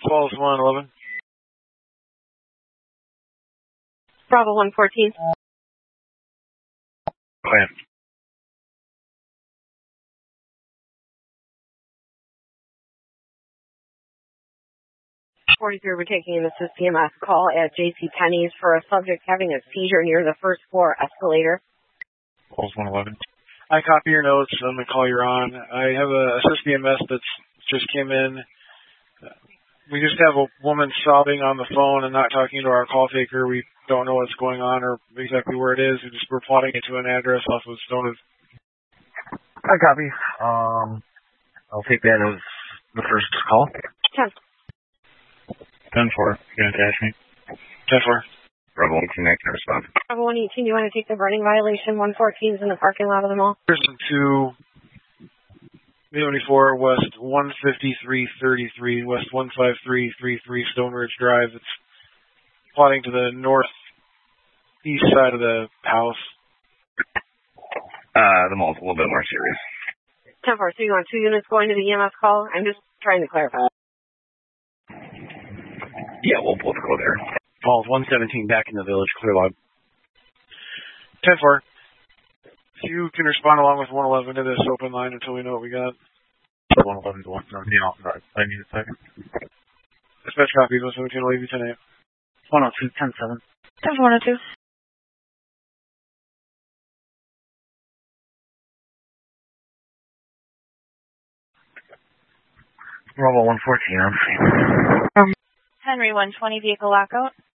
Falls 111. Bravo 114. Plan. 43, we're taking an assist EMS call at JCPenney's for a subject having a seizure near the first floor escalator. Falls 111. I copy your notes on the call you're on. I have a assist EMS that's just came in. We just have a woman sobbing on the phone and not talking to our call taker. We don't know what's going on or exactly where it is. We're plotting it to an address off of Stone. I copy. I'll take that as the first call. 10. 10-4. You gonna attach me? 10-4. Bravo 118, I can respond. Bravo 118, you want to take the running violation? 114's in the parking lot of the mall. Person to 74 West 15333, West 15333 Stone Ridge Drive. It's plotting to the northeast side of the house. The mall's a little bit more serious. 10-4, so you want 2 units going to the EMS call? I'm just trying to clarify. Yeah, we'll both go there. Falls 117 back in the village, clear log. 10-4. If you can respond along with 111 to this open line until we know what we got. 111 to 117, I need a second. Dispatch copy, 117 will leave you 10-8. 102, 10-7. 10-4, 102. Bravo 114, I'm free. Henry 120 vehicle lockout.